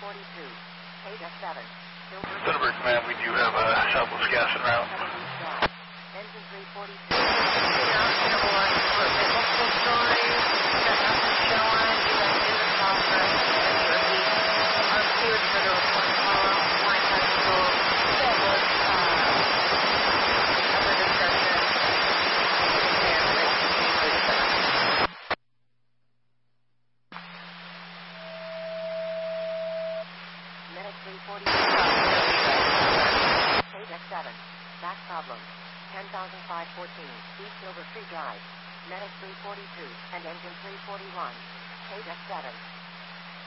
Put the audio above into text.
342. Page 7. Thunderbird Command, we do have Southwest gas en route. Engine 342. Multiple stories. Got nothing showing. You got new software. I'm cleared for the report follow. My high school. That was other discussion. Medic 342. Page 7. Back problem. 10,514. East Silver Tree Drive. Medic 342 and engine 341. Page 7.